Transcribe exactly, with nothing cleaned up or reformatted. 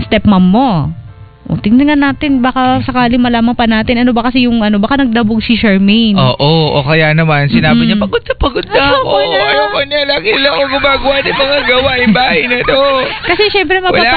stepmom mo. O, tingnan nga natin, baka sakali malaman pa natin ano ba kasi yung ano, baka nagdabog si Charmaine. Oo, oh, o kaya naman, sinabi Mm-mm. niya, pagod na pagod na ako. Ayoko na. Ayoko na, lagi lang ako gumagawa ng mga gawain bahay na to. Kasi syempre Wala